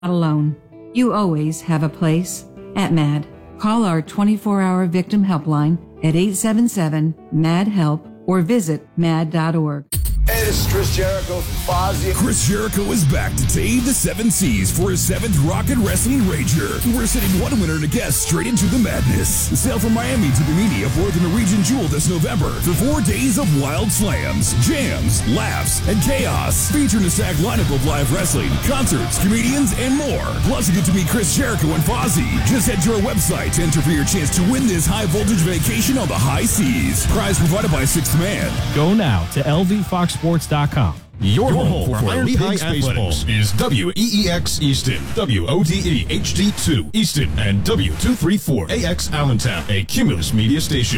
alone. You always have a place at MAD. Call our 24-hour victim helpline at 877-MAD-HELP or visit mad.org. Hey, this is Chris Jericho from Fozzy. Chris Jericho is back to tame the seven seas for his 7th Rocket Wrestling Rager. We're sending one winner and a guest straight into the madness. Sail from Miami to Bimini aboard the Norwegian Jewel this November for 4 days of wild slams, jams, laughs, and chaos. Featuring a stacked lineup of live wrestling, concerts, comedians, and more. Plus, you get to meet Chris Jericho and Fozzy. Just head to our website to enter for your chance to win this high-voltage vacation on the high seas. Prize provided by Sixth Man. Go now to lvfoxsports.com. Your home for Iron Pigs Baseball is WEEX Easton, WODE HD2 Easton, and W234AX Allentown, a Cumulus media station.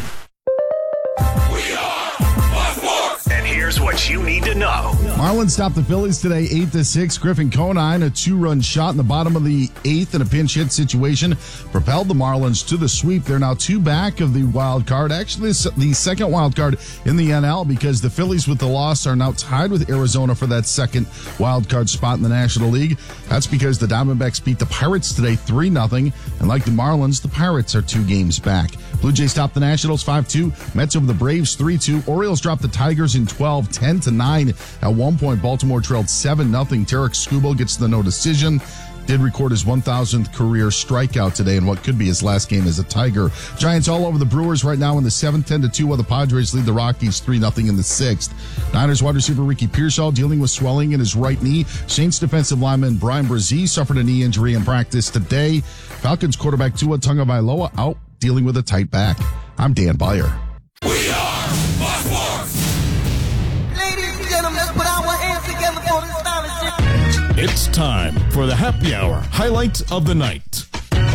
We are Fox Sports. And here's what you need to know. Marlins stopped the Phillies today 8-6. Griffin Conine, a 2-run shot in the bottom of the 8th in a pinch hit situation, propelled the Marlins to the sweep. They're now 2 back of the wild card. Actually, the second wild card in the NL, because the Phillies with the loss are now tied with Arizona for that second wild card spot in the National League. That's because the Diamondbacks beat the Pirates today 3-0. And like the Marlins, the Pirates are 2 games back. Blue Jays topped the Nationals 5-2. Mets over the Braves 3-2. Orioles dropped the Tigers in 12, 10-9. At one point, Baltimore trailed 7-0. Tarek Skubal gets the no decision. Did record his 1,000th career strikeout today in what could be his last game as a Tiger. Giants all over the Brewers right now in the 7th, 10-2, while the Padres lead the Rockies 3-0 in the 6th. Niners wide receiver Ricky Pearsall dealing with swelling in his right knee. Saints defensive lineman Brian Brzee suffered a knee injury in practice today. Falcons quarterback Tua Tagovailoa out dealing with a tight back. I'm Dan Beyer. We are Fox Sports. Ladies and gentlemen, let's put our hands together for this fellowship. It's time for the Happy Hour highlight of the night.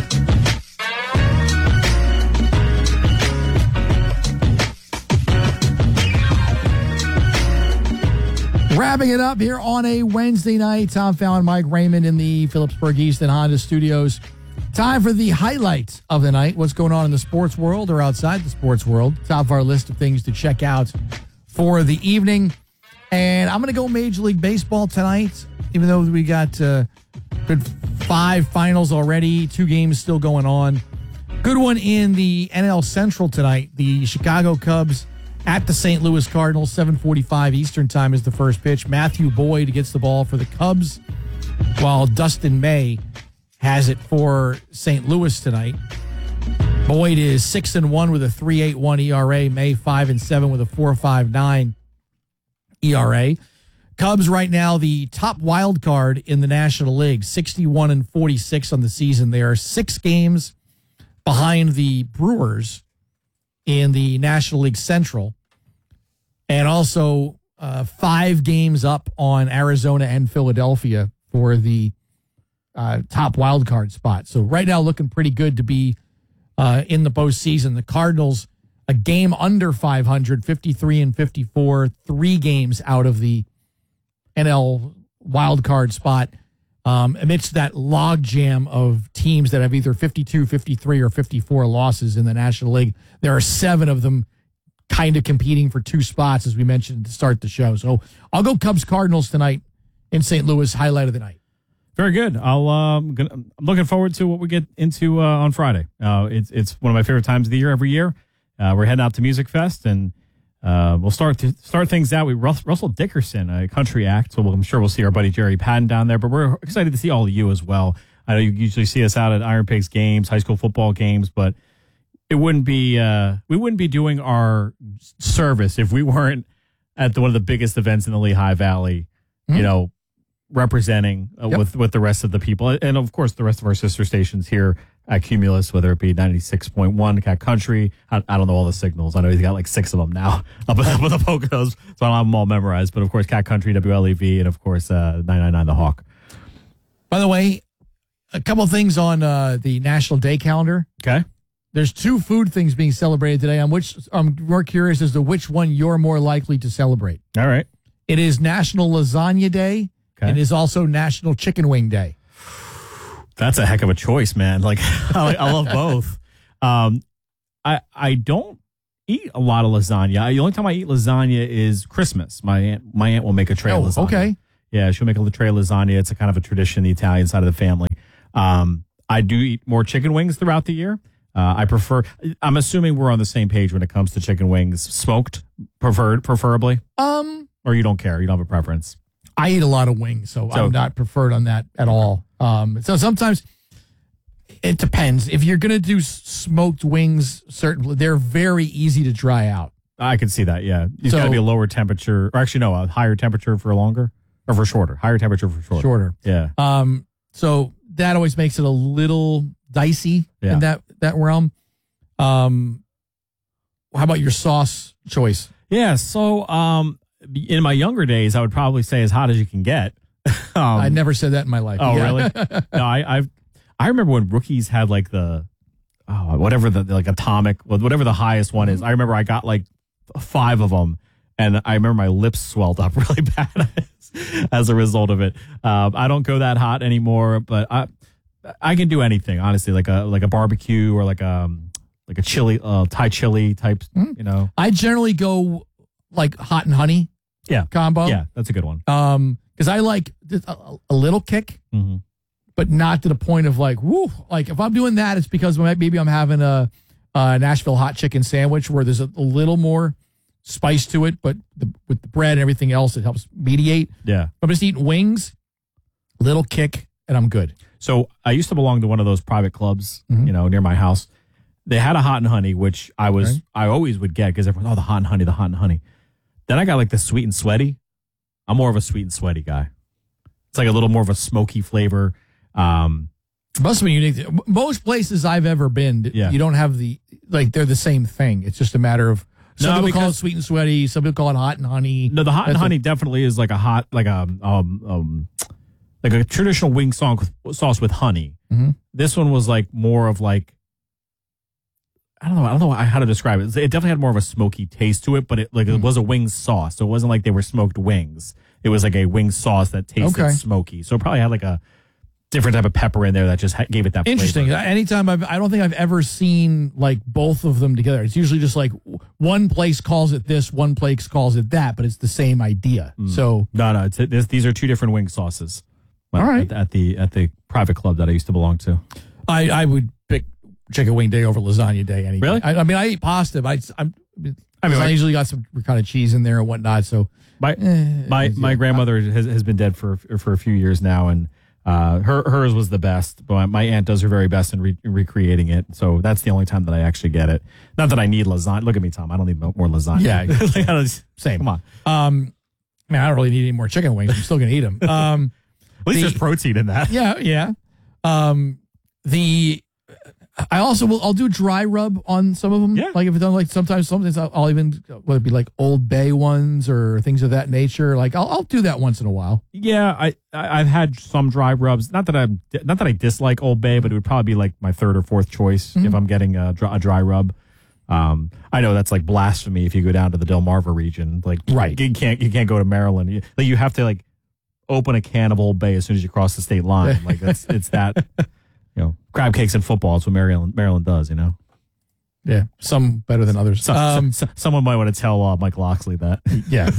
Wrapping it up here on a Wednesday night. Tom Fallon, Mike Raymond in the Phillipsburg Easton Honda Studios. Time for the highlight of the night. What's going on in the sports world or outside the sports world. Top of our list of things to check out for the evening. And I'm going to go Major League Baseball tonight, even though we got good 5 finals already, 2 games still going on. Good one in the NL Central tonight. The Chicago Cubs at the St. Louis Cardinals, 7:45 Eastern time is the first pitch. Matthew Boyd gets the ball for the Cubs, while Dustin May has it for St. Louis tonight. Boyd is 6-1 with a 3.81 ERA. May 5-7 with a 4.59 ERA. Cubs right now the top wild card in the National League, 61-46 on the season. They are 6 games behind the Brewers in the National League Central, and also 5 games up on Arizona and Philadelphia for the top wild card spot. So right now looking pretty good to be in the postseason. The Cardinals a game under 500, 53-54, 3 games out of the NL wild card spot. Amidst that logjam of teams that have either 52, 53, or 54 losses in the National League, there are 7 of them kind of competing for 2 spots, as we mentioned to start the show. So I'll go Cubs-Cardinals tonight in St. Louis, highlight of the night. Very good. I'm looking forward to what we get into on Friday. It's one of my favorite times of the year every year. We're heading out to Music Fest, and we'll start things out with Russell Dickerson, a country act. So I'm sure we'll see our buddy Jerry Patton down there. But we're excited to see all of you as well. I know you usually see us out at Iron Pigs games, high school football games, but it wouldn't be we wouldn't be doing our service if we weren't at one of the biggest events in the Lehigh Valley. You know, representing with the rest of the people, and of course the rest of our sister stations here at Cumulus, whether it be 96.1 Cat Country. I don't know all the signals. I know he's got like 6 of them now up with the Poconos, so I don't have them all memorized. But of course, Cat Country, WLEV, and of course 999 The Hawk. By the way, a couple of things on the National Day calendar. Okay. There's 2 food things being celebrated today, on which I'm more curious as to which one you're more likely to celebrate. All right. It is National Lasagna Day. Okay. It is also National Chicken Wing Day. That's a heck of a choice, man. Like, I love both. I don't eat a lot of lasagna. The only time I eat lasagna is Christmas. My aunt will make a tray of lasagna. Okay. Yeah, she'll make a tray of lasagna. It's a kind of a tradition, the Italian side of the family. I do eat more chicken wings throughout the year. I'm assuming we're on the same page when it comes to chicken wings. Smoked, preferably? Or you don't care? You don't have a preference? I eat a lot of wings, so I'm not preferred on that at all. So sometimes it depends. If you're going to do smoked wings, certainly they're very easy to dry out. I can see that, yeah. It's got to be a lower temperature, or actually, no, a higher temperature for longer, or for shorter. Higher temperature for shorter. Shorter. Yeah. So that always makes it a little dicey in that realm. How about your sauce choice? Yeah, so in my younger days, I would probably say as hot as you can get. I never said that in my life. Oh, really? No, I remember when Rookies had like whatever the like atomic, whatever the highest one is. I remember I got like 5 of them, and I remember my lips swelled up really bad as a result of it. I don't go that hot anymore, but I can do anything, honestly, like a barbecue or like a chili, Thai chili type, you know. I generally go like hot and honey combo. Yeah, that's a good one. Because I like a little kick, but not to the point of like, woo. Like if I'm doing that, it's because maybe I'm having a Nashville hot chicken sandwich where there's a little more spice to it, but with the bread and everything else, it helps mediate. Yeah. If I'm just eating wings, little kick, and I'm good. So I used to belong to one of those private clubs, you know, near my house. They had a hot and honey, which I always would get because everyone, the hot and honey. Then I got like the sweet and sweaty. I'm more of a sweet and sweaty guy. It's like a little more of a smoky flavor. Must be unique. Most places I've ever been, you don't have they're the same thing. It's just a matter of some people call it sweet and sweaty, some people call it hot and honey. No, the hot and honey definitely is like a hot, like a traditional wing sauce with honey. This one was like more of like, I don't know how to describe it. It definitely had more of a smoky taste to it, but it was a wing sauce. So it wasn't like they were smoked wings. It was like a wing sauce that tasted smoky. So it probably had like a different type of pepper in there that just gave it that interesting flavor. Anytime I don't think I've ever seen like both of them together. It's usually just like one place calls it this, one place calls it that, but it's the same idea. So no, these are 2 different wing sauces. All right, at the private club that I used to belong to. I would pick chicken wing day over lasagna day any day. Really? I mean, I eat pasta, but I usually got some kind of cheese in there and whatnot. So my grandmother has been dead for a few years now, and hers was the best. But my aunt does her very best in recreating it. So that's the only time that I actually get it. Not that I need lasagna. Look at me, Tom. I don't need more lasagna. Yeah, same. Come on. Man, I don't really need any more chicken wings. I'm still gonna eat them. At least there's protein in that. Yeah. I'll do dry rub on some of them. Yeah. Like if it's done, like sometimes I'll even, whether it be like Old Bay ones or things of that nature. Like I'll do that once in a while. Yeah, I've had some dry rubs. Not that I dislike Old Bay, but it would probably be like my 3rd or 4th choice if I'm getting a dry rub. I know that's like blasphemy if you go down to the Delmarva region. Like, right, you can't go to Maryland. You have to like open a can of Old Bay as soon as you cross the state line. Like it's that. You know, crab cakes and football is what Maryland does, you know? Yeah, some better than others. Someone might want to tell Mike Loxley that. Yeah.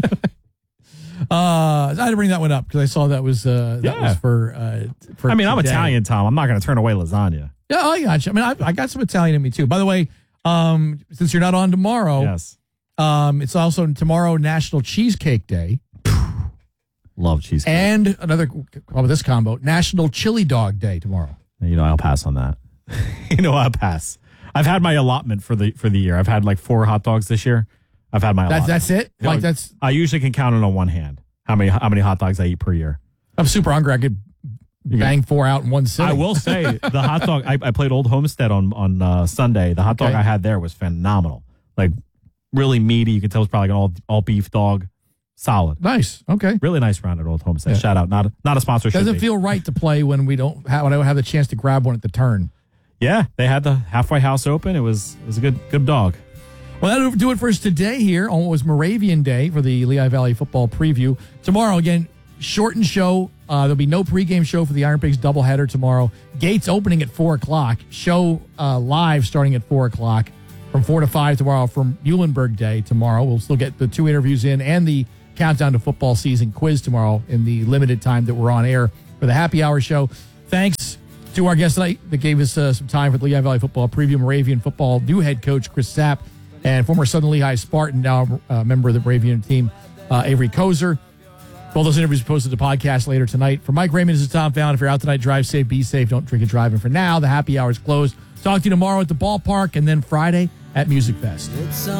I had to bring that one up because I saw that was for I mean, I'm Italian, Tom. I'm not going to turn away lasagna. Yeah, I got you. I mean, I got some Italian in me, too. By the way, since you're not on tomorrow, yes, it's also tomorrow National Cheesecake Day. Love cheesecake. And another, how about this combo, National Chili Dog Day tomorrow. You know, I'll pass on that. I'll pass. I've had my allotment for the year. I've had like 4 hot dogs this year. I've had my allotment. That's it? I usually can count it on one hand how many hot dogs I eat per year. I'm super hungry. I could bang 4 out in one sitting. I will say the hot dog, I played Old Homestead on Sunday. The hot dog I had there was phenomenal. Like really meaty. You can tell it's probably an all beef dog. Solid. Nice. Okay. Really nice round at Old Homestead. Yeah. Shout out. Not a sponsorship. Doesn't feel right to play when when I don't have the chance to grab one at the turn. Yeah, they had the halfway house open. It was a good dog. Well, that'll do it for us today here on what was Moravian Day for the Lehigh Valley football preview. Tomorrow, again, shortened show. There'll be no pregame show for the Iron Pigs doubleheader tomorrow. Gates opening at 4 o'clock. Show live starting at 4 o'clock from 4 to 5 tomorrow from Muhlenberg Day tomorrow. We'll still get the 2 interviews in and the countdown to football season quiz tomorrow in the limited time that we're on air for the Happy Hour show. Thanks to our guest tonight that gave us some time for the Lehigh Valley football preview, Moravian football new head coach Chris Sapp, and former Southern Lehigh Spartan, now a member of the Moravian team, Avery Kozer. Both those interviews are posted to podcast later tonight. For Mike Raymond, this is Tom Fallon. If you're out tonight, drive safe, be safe, don't drink and drive. And for now, the Happy Hour is closed. Talk to you tomorrow at the ballpark and then Friday at Music Fest.